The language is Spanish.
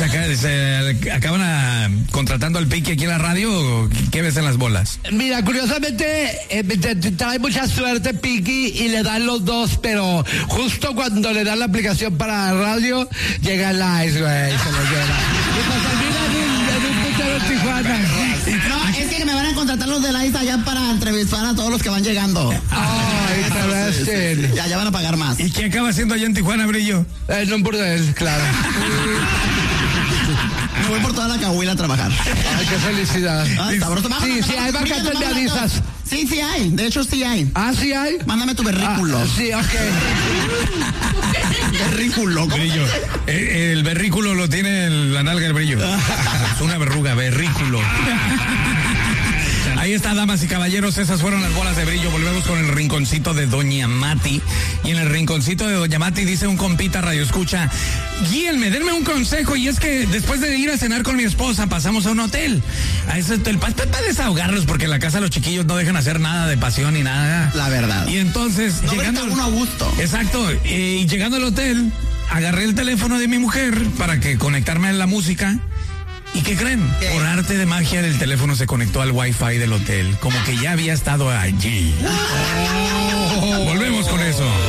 se acaban contratando al Piqui aquí en la radio, ¿o qué ves en las bolas? Mira, curiosamente, trae mucha suerte Piqui y le dan los dos, pero justo cuando le dan la aplicación para radio, llega el Ice, güey, se lo lleva. Y pues termina en un puchero en Tijuana. No, es que me van a contratar los de la ISA allá para entrevistar a todos los que van llegando. Ay, interesting. Ya van a pagar más. ¿Y qué acaba haciendo allá en Tijuana, Brillo? En un burdel, claro. Me voy por toda la Cahuila a trabajar. Ay, qué felicidad. Ay, sabroso. Sí, hay vacantes, me avisas. Sí hay. De hecho, sí hay. ¿Ah, sí hay? Mándame tu berrículo. Sí, ok. Berrículo. Brillo. El berrículo lo tiene en la nalga del Brillo. Es una verruga, berrículo. Ahí está, damas y caballeros, esas fueron las bolas de Brillo. Volvemos con el rinconcito de Doña Mati. Y en el rinconcito de Doña Mati dice un compita radio escucha: guíenme, denme un consejo. Y es que después de ir a cenar con mi esposa, pasamos a un hotel. A ese hotel para desahogarlos, porque en la casa los chiquillos no dejan hacer nada de pasión ni nada. La verdad. Y entonces, no llegando uno a gusto. Exacto. Y llegando al hotel, agarré el teléfono de mi mujer para que conectarme a la música. ¿Y qué creen? ¿Qué? Por arte de magia, el teléfono se conectó al Wi-Fi del hotel, como que ya había estado allí. Volvemos con eso.